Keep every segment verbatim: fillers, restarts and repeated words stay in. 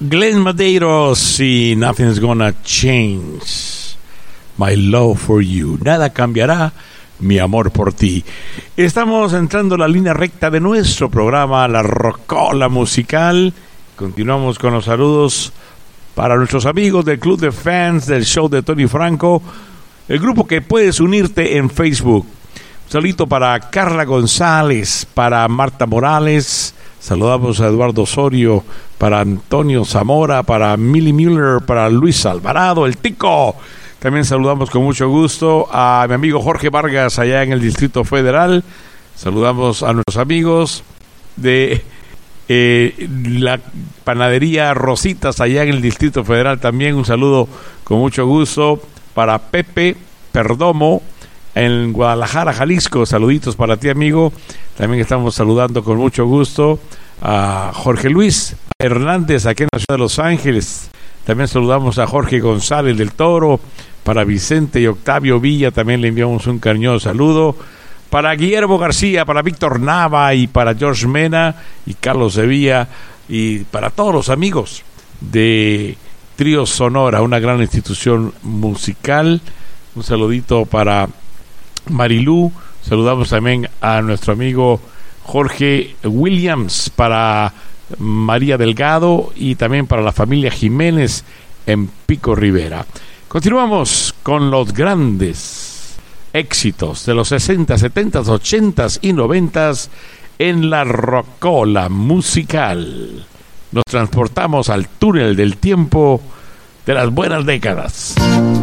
Glenn Medeiros y Nothing's Gonna Change My Love for You. Nada cambiará mi amor por ti. Estamos entrando a la línea recta de nuestro programa, La Rocola Musical. Continuamos con los saludos para nuestros amigos del Club de Fans del show de Tony Franco, el grupo que puedes unirte en Facebook. Un saludito para Carla González, para Marta Morales. Saludamos a Eduardo Osorio, para Antonio Zamora, para Millie Müller, para Luis Alvarado, el Tico. También saludamos con mucho gusto a mi amigo Jorge Vargas allá en el Distrito Federal. Saludamos a nuestros amigos de eh, la panadería Rositas allá en el Distrito Federal. También un saludo con mucho gusto para Pepe Perdomo en Guadalajara, Jalisco. Saluditos para ti, amigo. También estamos saludando con mucho gusto a Jorge Luis Hernández aquí en la ciudad de Los Ángeles. También saludamos a Jorge González del Toro. Para Vicente y Octavio Villa también le enviamos un cariñoso saludo. Para Guillermo García, para Víctor Nava y para George Mena y Carlos Sevilla y para todos los amigos de Trío Sonora, una gran institución musical. Un saludito para Marilú. Saludamos también a nuestro amigo Jorge Williams, para María Delgado y también para la familia Jiménez en Pico Rivera. Continuamos con los grandes éxitos de los sesenta, setenta, ochenta y noventa en la Rocola Musical. Nos transportamos al túnel del tiempo de las buenas décadas.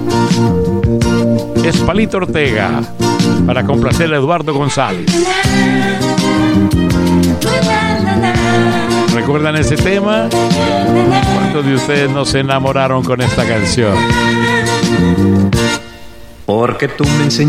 Es Palito Ortega para complacer a Eduardo González. ¿Recuerdan ese tema? ¿Cuántos de ustedes no se enamoraron con esta canción? Porque tú me enseñaste